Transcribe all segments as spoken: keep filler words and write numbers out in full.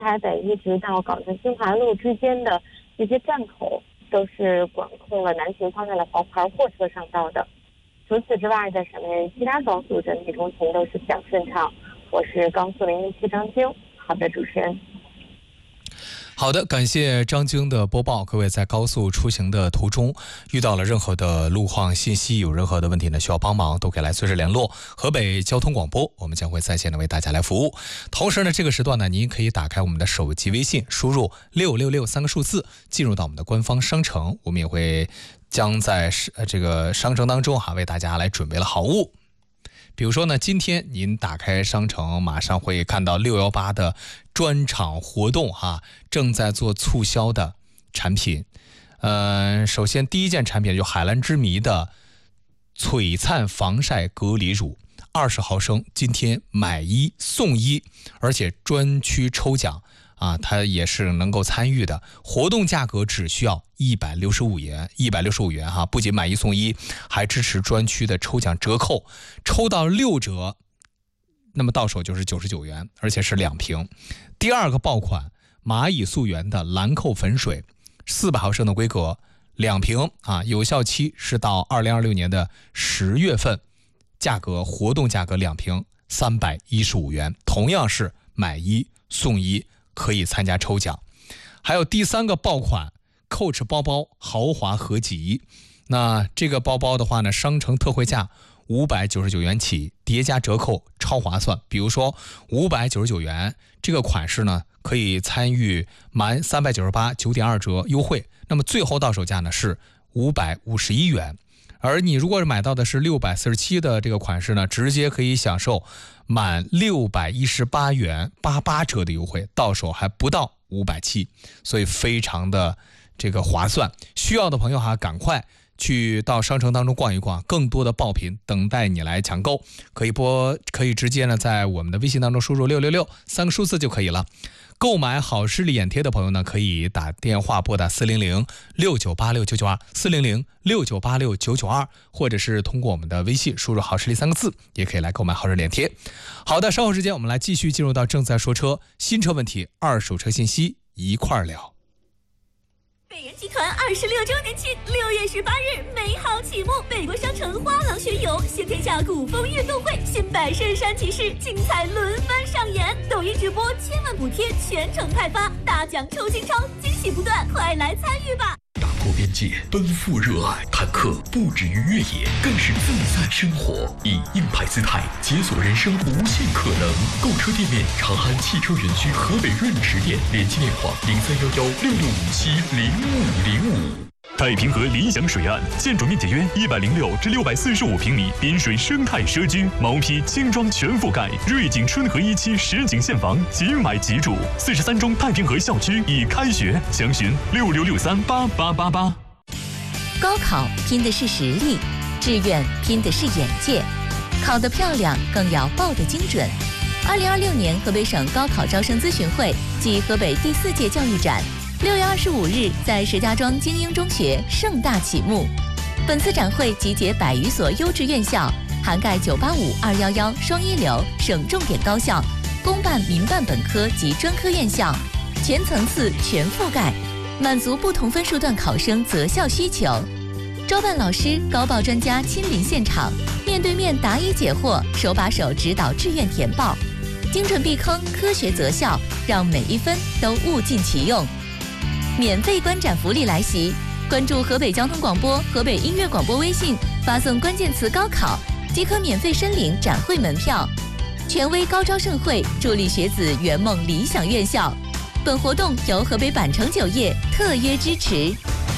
台北一直到港城新华路之间的这些站口都是管控了南行方向的黄牌货车上道的。除此之外，在省内其他高速整体通行都是比较顺畅。我是高速零零七张晶。好的，主持人。 好的，感谢张晶的播报。各位在高速出行的途中遇到了任何的路况信息，有任何的问题呢，需要帮忙，都可以来随时联络河北交通广播，我们将会在线的为大家来服务。同时呢，这个时段呢，您可以打开我们的手机微信，输入六六六三个数字，进入到我们的官方商城，我们也会将在这个商城当中哈、啊，为大家来准备了好物。比如说呢，今天您打开商城，马上会看到六一八的专场活动哈、啊，正在做促销的产品。呃，首先第一件产品就海蓝之谜的璀璨防晒隔离乳，二十毫升，今天买一送一，而且专区抽奖啊，它也是能够参与的。活动价格只需要一百六十五元，一百六十五元哈，不仅买一送一，还支持专区的抽奖折扣，抽到六折，那么到手就是九十九元，而且是两瓶。第二个爆款蚂蚁溯源的兰蔻粉水，四百毫升的规格，两瓶啊，有效期是到二零二六年的十月份，价格活动价格两瓶三百一十五元，同样是买一送一。可以参加抽奖。还有第三个爆款 Coach 包包豪华合集，那这个包包的话呢，商城特惠价五百九十九元起，叠加折扣超划算。比如说五百九十九元这个款式呢，可以参与满三百九十八 九点二折优惠，那么最后到手价呢是五百五十一元。而你如果是买到的是六百四十七的这个款式呢，直接可以享受满六百一十八元八八折的优惠，到手还不到五百七，所以非常的这个划算。需要的朋友哈，赶快去到商城当中逛一逛，更多的爆品等待你来抢购。可以拨，可以直接呢在我们的微信当中输入六六六三个数字就可以了。购买好视力眼贴的朋友呢，可以打电话拨打四零零六九八六九九二 四零零六九八六九九二，或者是通过我们的微信输入好视力三个字，也可以来购买好视力眼贴。好的，稍后时间我们来继续进入到正在说车新车问题、二手车信息一块儿聊。 北人集团二十六周年庆，六月十八日美好启幕，北国商城花廊巡游，新天下古风运动会，新百圣山骑士，精彩轮番上演。抖音直播千万补贴，全程派发，大奖抽金超，惊喜不断，快来参与吧！ 打破边界，奔赴热爱，坦克不止于越野，更是自在生活。以硬派姿态解锁人生无限可能。购车店面：长安汽车园区河北润驰店，联系电话零三幺幺六六五七零五零五。 太平河理想水岸，建筑面积约一百零六至六百四十五平米，滨水生态社区，毛坯轻装全覆盖，瑞景春和一期实景现房，即买即住。四十三中太平河校区已开学，详询六六六三八八八八。 高考拼的是实力，志愿拼的是眼界，考得漂亮更要报得精准。二零二六年河北省高考招生咨询会暨河北第四届教育展，六月二十五日在石家庄精英中学盛大启幕。本次展会集结百余所优质院校，涵盖九八五、二一一双一流省重点高校、公办、民办本科及专科院校，全层次、全覆盖，满足不同分数段考生择校需求。招办老师、高报专家亲临现场，面对面答疑解惑，手把手指导志愿填报，精准避坑，科学择校，让每一分都物尽其用。免费观展福利来袭，关注河北交通广播、河北音乐广播微信，发送关键词高考即可免费申领展会门票。权威高招盛会，助力学子圆梦理想院校。本活动由河北百城酒业特约支持。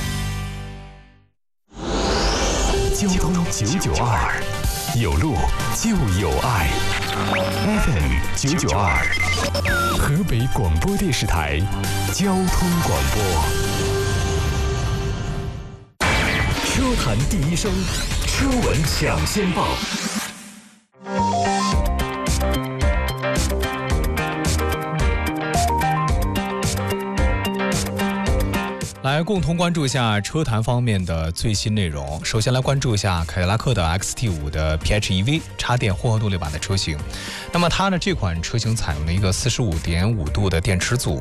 交通九九二，有路就有爱。F M 九九二，河北广播电视台交通广播。 车坛第一声，车闻抢先报。 来共同关注一下车坛方面的最新内容。首先来关注一下凯迪拉克的 X T 五 的 P H E V 插电混合动力版的车型。那么它呢，这款车型采用了一个 四十五点五 度的电池组，